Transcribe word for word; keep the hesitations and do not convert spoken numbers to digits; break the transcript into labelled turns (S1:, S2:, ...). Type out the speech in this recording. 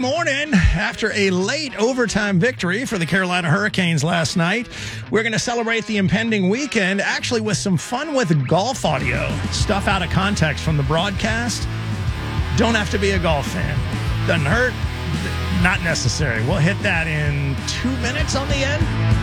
S1: morning. After a late overtime victory for the Carolina Hurricanes last night, we're going to celebrate the impending weekend, actually with some fun with golf audio. Stuff out of context from the broadcast. Don't have to be a golf fan. Doesn't hurt. Not necessary. We'll hit that in two minutes on the end.